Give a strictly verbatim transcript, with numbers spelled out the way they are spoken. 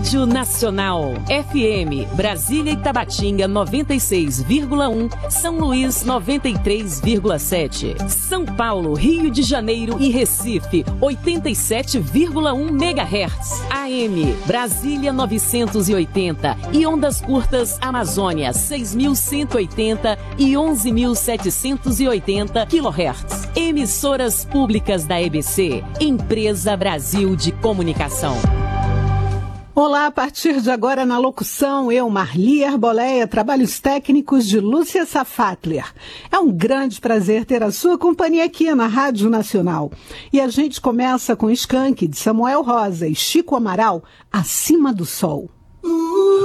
Rádio Nacional. F M, Brasília e Tabatinga noventa e seis vírgula um, São Luís noventa e três vírgula sete. São Paulo, Rio de Janeiro e Recife oitenta e sete vírgula um megahertz. A M, Brasília novecentos e oitenta e ondas curtas Amazônia seis mil cento e oitenta e onze mil setecentos e oitenta quilohertz. Emissoras públicas da E B C, Empresa Brasil de Comunicação. Olá, a partir de agora na locução, eu, Marli Arboleia, trabalhos técnicos de Lúcia Safatler. É um grande prazer ter a sua companhia aqui na Rádio Nacional. E a gente começa com Skank, de Samuel Rosa e Chico Amaral, Acima do Sol.